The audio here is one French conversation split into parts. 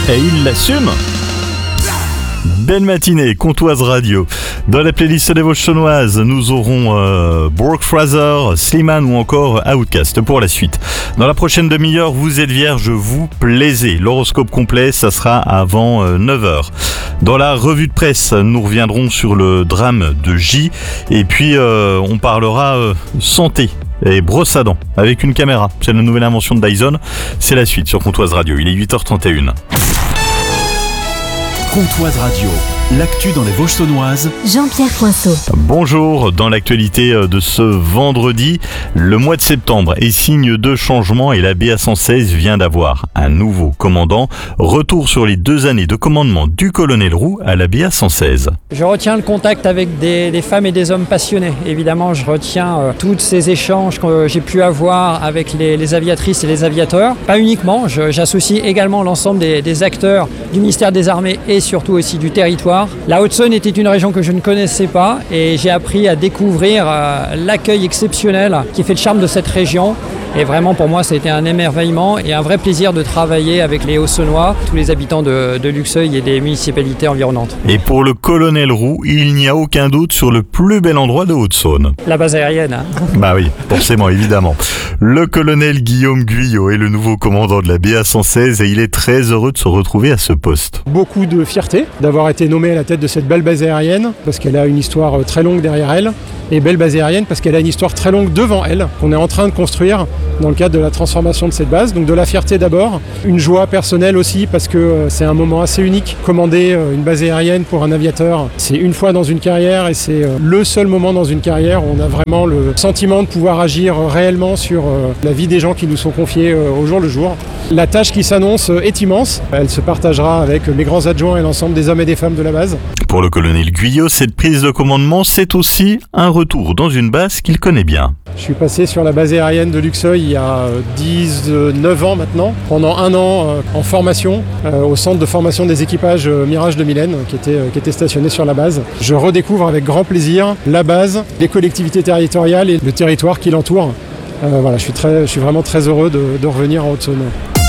Et il l'assume. Belle matinée, Comtoise Radio. Dans la playlist des Vosges-Saunoises, nous aurons Brooke Fraser, Slimane ou encore Outcast pour la suite. Dans la prochaine demi-heure, vous êtes vierge, vous plaisez. L'horoscope complet, ça sera avant 9h. Dans la revue de presse, nous reviendrons sur le drame de J. Et puis, on parlera santé et brosse à dents avec une caméra. C'est la nouvelle invention de Dyson. C'est la suite sur Comtoise Radio. Il est 8h31. Comtoise Radio, l'actu dans les Vosges-Saunoises. Jean-Pierre Coinceau. Bonjour, dans l'actualité de ce vendredi, le mois de septembre est signe de changement et la BA116 vient d'avoir un nouveau commandant. Retour sur les 2 années de commandement du colonel Roux à la BA116. Je retiens le contact avec des femmes et des hommes passionnés. Évidemment, je retiens tous ces échanges que j'ai pu avoir avec les aviatrices et les aviateurs. Pas uniquement, j'associe également l'ensemble des acteurs du ministère des Armées et surtout aussi du territoire. La Haute-Saône était une région que je ne connaissais pas et j'ai appris à découvrir l'accueil exceptionnel qui fait le charme de cette région. Et vraiment pour moi ça a été un émerveillement et un vrai plaisir de travailler avec les Hauts-Saunois, tous les habitants de Luxeuil et des municipalités environnantes. Et pour le colonel Roux, il n'y a aucun doute sur le plus bel endroit de Haute-Saône. La base aérienne. Bah oui, forcément, évidemment. Le colonel Guillaume Guyot est le nouveau commandant de la BA116 et il est très heureux de se retrouver à ce poste. Beaucoup de fierté d'avoir été nommé à la tête de cette belle base aérienne parce qu'elle a une histoire très longue derrière elle et belle base aérienne parce qu'elle a une histoire très longue devant elle qu'on est en train de construire dans le cadre de la transformation de cette base. Donc de la fierté d'abord, une joie personnelle aussi parce que c'est un moment assez unique. Commander une base aérienne pour un aviateur, c'est une fois dans une carrière et c'est le seul moment dans une carrière où on a vraiment le sentiment de pouvoir agir réellement sur la vie des gens qui nous sont confiés au jour le jour. La tâche qui s'annonce est immense. Elle se partagera avec mes grands adjoints et l'ensemble des hommes et des femmes de la base. Pour le colonel Guyot, cette prise de commandement, c'est aussi un retour dans une base qu'il connaît bien. Je suis passé sur la base aérienne de Luxeuil il y a 19 ans maintenant, pendant 1 an en formation au centre de formation des équipages Mirage de Mylène qui était stationné sur la base. Je redécouvre avec grand plaisir la base, les collectivités territoriales et le territoire qui l'entoure. Voilà, je suis vraiment très heureux de revenir en Haute-Saône.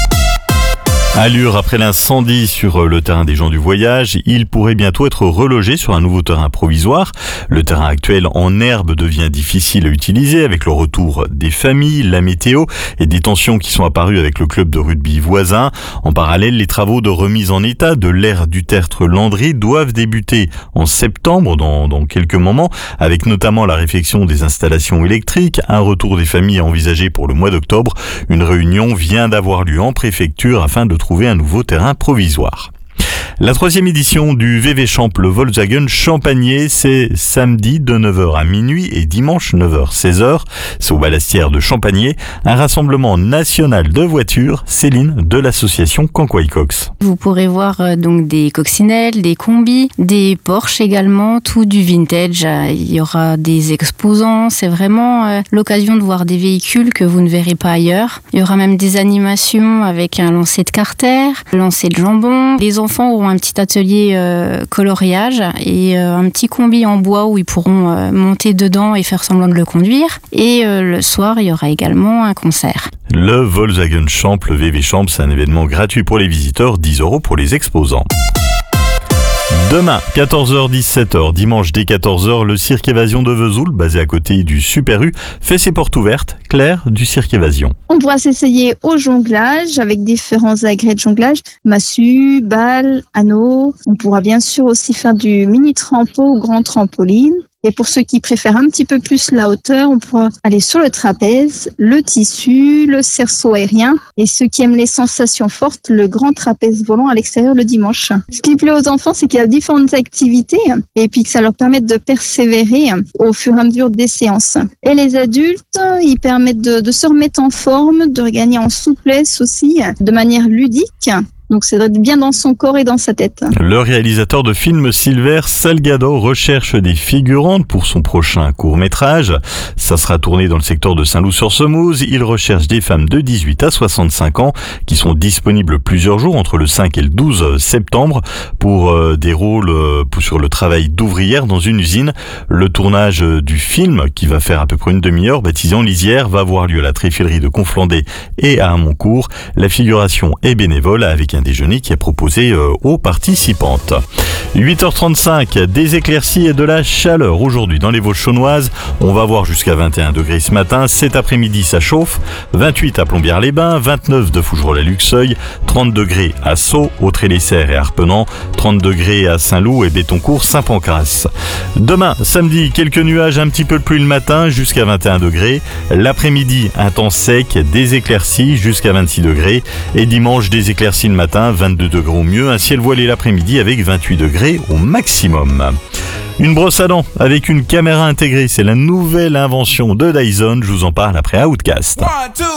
Allure après l'incendie sur le terrain des gens du voyage, il pourrait bientôt être relogé sur un nouveau terrain provisoire. Le terrain actuel en herbe devient difficile à utiliser avec le retour des familles, la météo et des tensions qui sont apparues avec le club de rugby voisin. En parallèle, les travaux de remise en état de l'aire du tertre Landry doivent débuter en septembre dans quelques moments, avec notamment la réfection des installations électriques, un retour des familles envisagé pour le mois d'octobre. Une réunion vient d'avoir lieu en préfecture afin de trouver un nouveau terrain provisoire. La 3e édition du VV Champ, le Volkswagen Champagner, c'est samedi de 9h à minuit et dimanche 9h-16h. C'est au Balastière de Champagner, un rassemblement national de voitures, Céline, de l'association Canquois-Cox. Vous pourrez voir donc des coccinelles, des combis, des Porsche également, tout du vintage. Il y aura des exposants, c'est vraiment l'occasion de voir des véhicules que vous ne verrez pas ailleurs. Il y aura même des animations avec un lancer de carter, lancer de jambon. Les enfants auront un petit atelier coloriage et un petit combi en bois où ils pourront monter dedans et faire semblant de le conduire. Et le soir, il y aura également un concert. Le Volkswagen Champ, le VV Champ, c'est un événement gratuit pour les visiteurs, 10 € pour les exposants. Demain, 14h-17h, dimanche dès 14h, le Cirque Évasion de Vesoul, basé à côté du Super U, fait ses portes ouvertes. Claire du Cirque Évasion. On pourra s'essayer au jonglage avec différents agrès de jonglage, massue, balles, anneaux. On pourra bien sûr aussi faire du mini trampo ou grand trampoline. Et pour ceux qui préfèrent un petit peu plus la hauteur, on pourra aller sur le trapèze, le tissu, le cerceau aérien. Et ceux qui aiment les sensations fortes, le grand trapèze volant à l'extérieur le dimanche. Ce qui plaît aux enfants, c'est qu'il y a différentes activités et puis que ça leur permet de persévérer au fur et à mesure des séances. Et les adultes, ils permettent de se remettre en forme, de regagner en souplesse aussi, de manière ludique. Donc c'est d'être bien dans son corps et dans sa tête. Le réalisateur de films Silver Salgado recherche des figurantes pour son prochain court-métrage. Ça sera tourné dans le secteur de Saint-Loup-sur-Semouse. Il recherche des femmes de 18 à 65 ans qui sont disponibles plusieurs jours entre le 5 et le 12 septembre pour des rôles sur le travail d'ouvrière dans une usine. Le tournage du film, qui va faire à peu près une demi-heure, baptisé en lisière, va avoir lieu à la Tréfilerie de Conflondé et à Amoncourt. La figuration est bénévole avec un déjeuner qui est proposé aux participantes. 8h35, des éclaircies et de la chaleur aujourd'hui dans les Vosges saunoises. On va voir jusqu'à 21 degrés ce matin. Cet après-midi, ça chauffe. 28 à Plombières-les-Bains, 29 de Fougerolles-à-Luxeuil, 30 degrés à Sceaux, Autrey-les-Serres et Arpenant, 30 degrés à Saint-Loup et Bétoncourt, Saint-Pancrace. Demain, samedi, quelques nuages, un petit peu de pluie le matin jusqu'à 21 degrés. L'après-midi, un temps sec, des éclaircies jusqu'à 26 degrés. Et dimanche, des éclaircies le matin, 22 degrés au mieux. Un ciel voilé l'après-midi avec 28 degrés au maximum. Une brosse à dents avec une caméra intégrée, c'est la nouvelle invention de Dyson. Je vous en parle après Outcast.